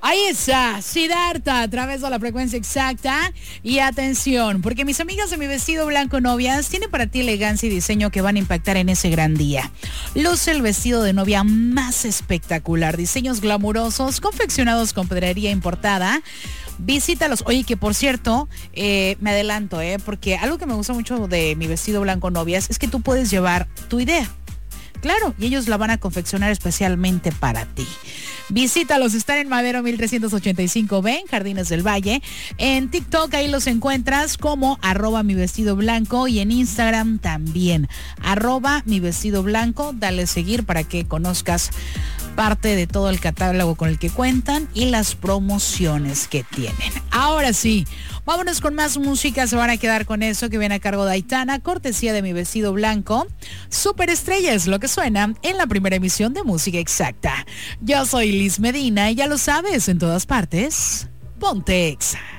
Ahí está, Siddhartha, a través de la frecuencia exacta. Y atención, porque mis amigas de Mi Vestido Blanco Novias tienen para ti elegancia y diseño que van a impactar en ese gran día. Luce el vestido de novia más espectacular, diseños glamurosos, confeccionados con pedrería importada. Visítalos. Oye, que por cierto, me adelanto, porque algo que me gusta mucho de Mi Vestido Blanco Novias es que tú puedes llevar tu idea. Claro, y ellos la van a confeccionar especialmente para ti. Visítalos, están en Madero 1385B, en Jardines del Valle. En TikTok ahí los encuentras como @mivestidoblanco y en Instagram también, @mivestidoblanco. Dale seguir para que conozcas parte de todo el catálogo con el que cuentan y las promociones que tienen. Ahora sí, vámonos con más música. Se van a quedar con eso que viene a cargo de Aitana, cortesía de Mi Vestido Blanco. Superestrella es lo que suena en la primera emisión de Música Exacta. Yo soy Liz Medina y ya lo sabes, en todas partes, ponte Exa.